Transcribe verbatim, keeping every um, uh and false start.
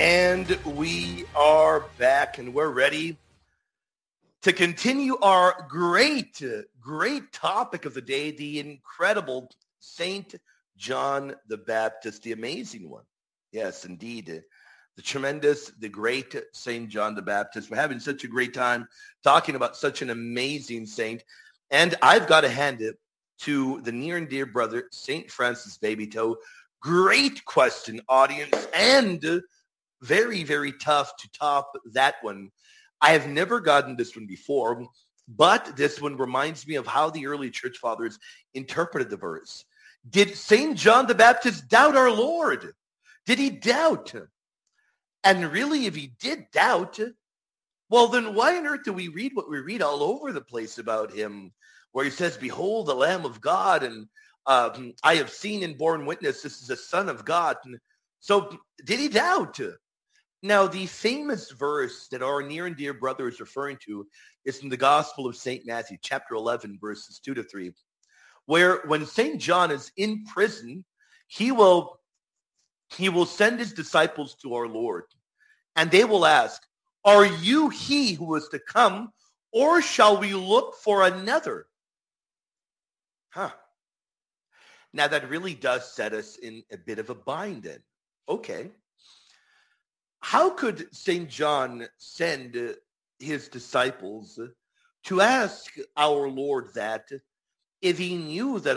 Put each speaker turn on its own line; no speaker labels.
And we are back, and we're ready to continue our great, great topic of the day, the incredible Saint John the Baptist, the amazing one. Yes, indeed. The tremendous, the great Saint John the Baptist. We're having such a great time talking about such an amazing saint. And I've got to hand it to the near and dear brother, Saint Francis Babytoe. Great question, audience, and very, very tough to top that one. I have never gotten this one before, but this one reminds me of how the early church fathers interpreted the verse. Did Saint John the Baptist doubt our Lord? Did he doubt? And really, if he did doubt, well, then why on earth do we read what we read all over the place about him, where he says, behold, the Lamb of God, and um, I have seen and borne witness, this is the Son of God. And so did he doubt? Now, the famous verse that our near and dear brother is referring to is from the Gospel of Saint Matthew, chapter eleven, verses two to three, where when Saint John is in prison, he will, he will send his disciples to our Lord, and they will ask, are you he who is to come, or shall we look for another? Huh. Now, that really does set us in a bit of a bind then. Okay. How could Saint John send his disciples to ask our Lord that if he knew that